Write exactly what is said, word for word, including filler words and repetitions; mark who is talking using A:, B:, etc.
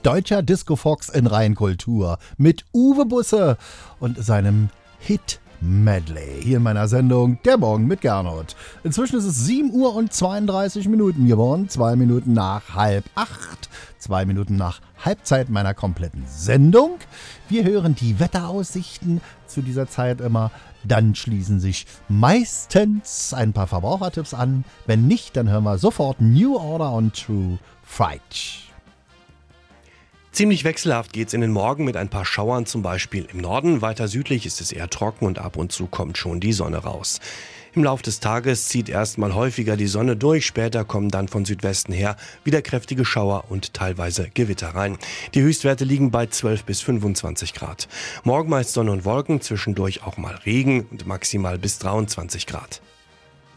A: deutscher Disco-Fox in Reinkultur mit Uwe Busse und seinem Hit Medley hier in meiner Sendung Der Morgen mit Gernot. Inzwischen ist es sieben Uhr und zweiunddreißig Minuten geworden, zwei Minuten nach halb acht, zwei Minuten nach Halbzeit meiner kompletten Sendung. Wir hören die Wetteraussichten zu dieser Zeit immer, dann schließen sich meistens ein paar Verbrauchertipps an. Wenn nicht, dann hören wir sofort New Order und True Fright.
B: Ziemlich wechselhaft geht's in den Morgen mit ein paar Schauern, zum Beispiel im Norden. Weiter südlich ist es eher trocken und ab und zu kommt schon die Sonne raus. Im Laufe des Tages zieht erstmal häufiger die Sonne durch, später kommen dann von Südwesten her wieder kräftige Schauer und teilweise Gewitter rein. Die Höchstwerte liegen bei zwölf bis fünfundzwanzig Grad. Morgen meist Sonne und Wolken, zwischendurch auch mal Regen und maximal bis dreiundzwanzig Grad.